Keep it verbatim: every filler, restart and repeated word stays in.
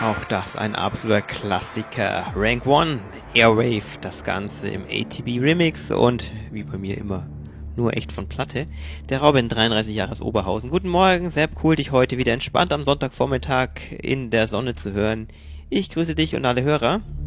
Auch das ein absoluter Klassiker. Rank One, Airwave, das Ganze im A T B Remix und wie bei mir immer nur echt von Platte. Der Robin, dreiunddreißig Jahre aus Oberhausen. Guten Morgen, Sepp, cool dich heute wieder entspannt am Sonntagvormittag in der Sonne zu hören. Ich grüße dich und alle Hörer.